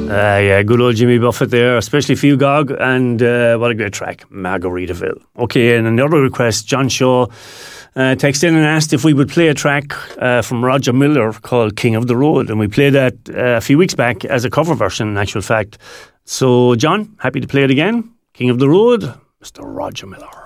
Yeah, good old Jimmy Buffett there, especially for you, Gog, and what a great track, Margaritaville. Okay, and another request, John Shaw texted in and asked if we would play a track from Roger Miller called King of the Road, and we played that a few weeks back as a cover version, in actual fact. So, John, happy to play it again. King of the Road, Mr. Roger Miller.